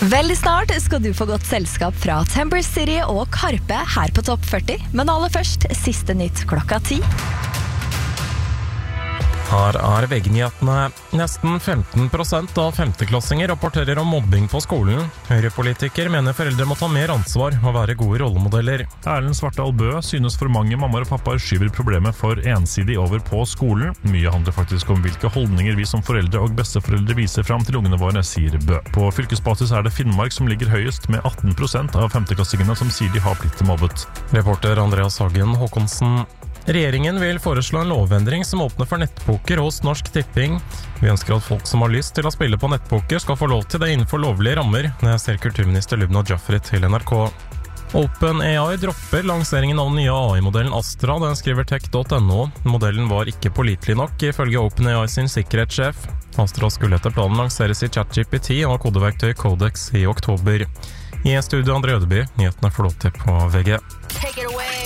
Veldig snart skal du få godt selskap fra Temper City og Karpe her på Topp 40. Men aller først, siste nytt 10:00. Her VG-nyhetene. Nesten 15% av femteklassinger rapporterer om mobbing på skolen. Høyrepolitiker mener foreldre må ta mer ansvar og være gode rollemodeller. Erlend Svartdal Bø synes for mange mammaer og pappaer skyver problemet for ensidig over på skolen. Mye handler faktisk om hvilke holdninger vi som foreldre og besteforeldre viser fram til ungene våre, sier Bø. På fylkesbasis det Finnmark som ligger høyest, med 18% av femteklassingene som sier de har blitt mobbet. Reporter Andreas Hagen Håkonsen. Regjeringen vil foreslå en lovendring som åpner for nettpoker hos Norsk Tipping. Vi ønsker at folk som har lyst til å spille på nettpoker skal få lov til det innenfor lovlige rammer, det ser kulturminister Lubna Jafri til NRK. OpenAI dropper lanseringen av den nye AI-modellen Astra, den skriver tech.no. Modellen var ikke pålitelig nok, ifølge OpenAI sin sikkerhetssjef. Astra skulle etter planen lanseres i ChatGPT og kodeverktøy Codex i oktober. I studio André Ødeby, nyhetene får lov til på VG. Take it away.